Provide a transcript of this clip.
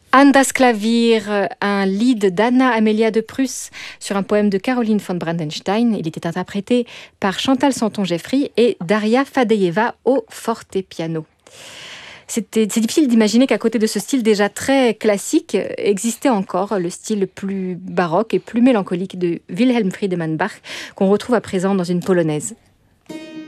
An das Klavier, un lied d'Anna Amelia de Prusse sur un poème de Caroline von Brandenstein. Il était interprété par Chantal Santon-Jeffrey et Daria Fadeyeva au fortepiano. C'est difficile d'imaginer qu'à côté de ce style déjà très classique, existait encore le style plus baroque et plus mélancolique de Wilhelm Friedemann Bach, qu'on retrouve à présent dans une polonaise.